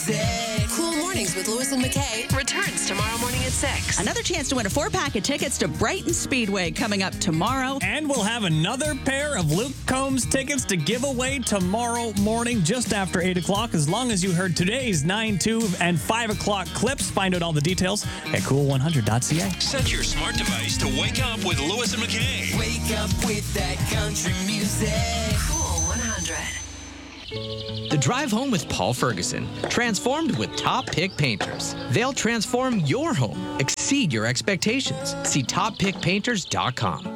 music. Cool Mornings with Lewis and McKay returns tomorrow morning at 6. Another chance to win a 4-pack of tickets to Brighton Speedway coming up tomorrow. And we'll have another pair of Luke Combs tickets to give away tomorrow morning just after 8 o'clock. As long as you heard today's 9, 2, and 5 o'clock clips, find out all the details at cool100.ca. Set your smart device to wake up with Lewis and McKay. Wake up with that country music. Cool 100. The Drive Home with Paul Ferguson. Transformed with Top Pick Painters. They'll transform your home. Exceed your expectations. See toppickpainters.com.